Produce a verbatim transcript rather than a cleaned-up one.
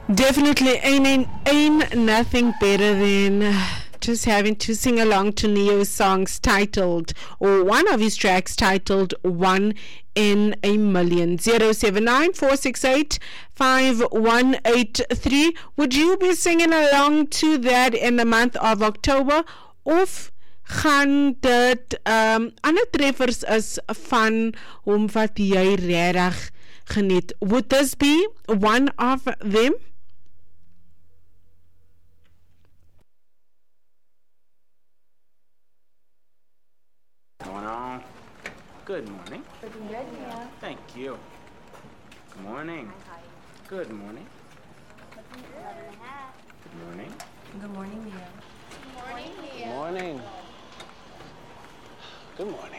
Definitely ain't, ain't nothing better than just having to sing along to Neo's songs titled, or one of his tracks titled One in a Million. zero seven nine four six eight five one eight three. Would you be singing along to that in the month of October? Of gaan dit um, ander treffers is van hom wat jy regtig geniet? Would this be one of them? Going on. Good morning. Looking good, Mia. Thank you. Good morning. Good morning. Looking good. Eleven and a half. Good morning. Good morning, Mia. Morning, Good Mia. morning. Good morning.